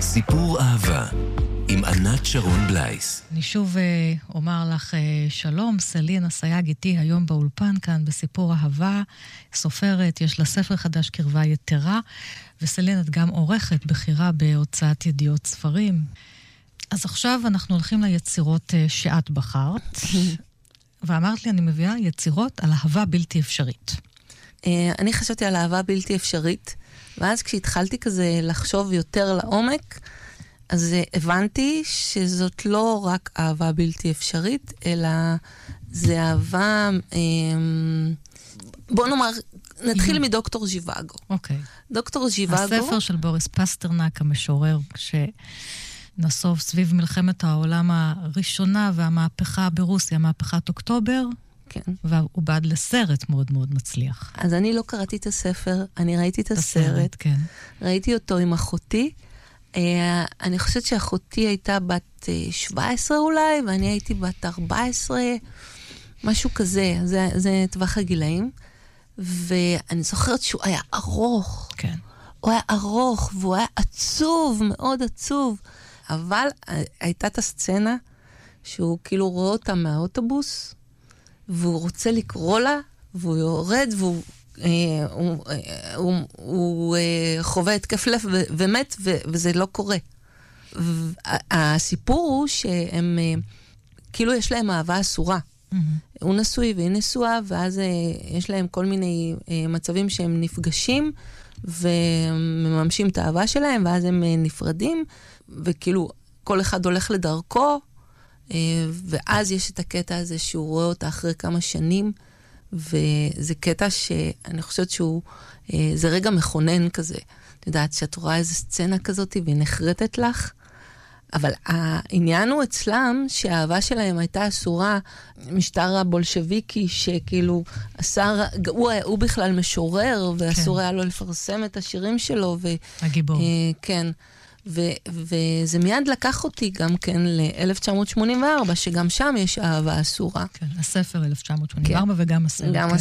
סיפור אהבה עם ענת שרון בלייס. אני שוב אומר לך שלום, סלין אסייג איתי היום באולפן כאן בסיפור אהבה, סופרת, יש לה ספר חדש קרבה יתרה, וסלין את גם עורכת בחירה בהוצאת ידיעות ספרים. אז עכשיו אנחנו הולכים ליצירות שאת בחרת, ואמרת לי אני מביאה יצירות על אהבה בלתי אפשרית. אני חשבתי על אהבה בלתי אפשרית, ואז כשהתחלתי כזה לחשוב יותר לעומק, אז הבנתי שזאת לא רק אהבה בלתי אפשרית, אלא זה אהבה, בוא נאמר, נתחיל מדוקטור ז'יוואגו. אוקיי. דוקטור ז'יוואגו. הספר של בוריס פסטרנק, המשורר, שנסוב סביב מלחמת העולם הראשונה והמהפכה ברוסיה, מהפכת אוקטובר, כן. והוא בעד לסרט מאוד מאוד מצליח. אז אני לא קראתי את הספר, אני ראיתי את הסרט. כן. ראיתי אותו עם אחותי. אני חושבת שאחותי הייתה בת 17 אולי, ואני הייתי בת 14, משהו כזה, זה טווח הגילאים. ואני זוכרת שהוא היה ארוך. כן. הוא היה ארוך, והוא היה עצוב, מאוד עצוב. אבל הייתה את הסצנה שהוא כאילו רואה אותה מהאוטובוס, והוא רוצה לקרוא לה, והוא יורד, והוא חווה התקף לב ומת, וזה לא קורה. הסיפור הוא שהם, כאילו יש להם אהבה אסורה. הוא נשוי והיא נשואה, ואז יש להם כל מיני מצבים שהם נפגשים, ומממשים את האהבה שלהם, ואז הם נפרדים, וכאילו כל אחד הולך לדרכו, ואז יש את הקטע הזה שהוא רואה אותה אחרי כמה שנים, וזה קטע שאני חושבת שהוא, זה רגע מכונן כזה. את יודעת, שאת רואה איזו סצנה כזאת והיא נחרטת לך, אבל העניין הוא אצלם שהאהבה שלהם הייתה אסורה, משטר הבולשביקי שכאילו אסר, הוא בכלל משורר, ואסור היה לו לפרסם את השירים שלו. הגיבור. כן. וזה מיד לקח אותי גם כן ל-1984, שגם שם יש אהבה אסורה. כן, הספר 1984 וגם הסרט. גם כן.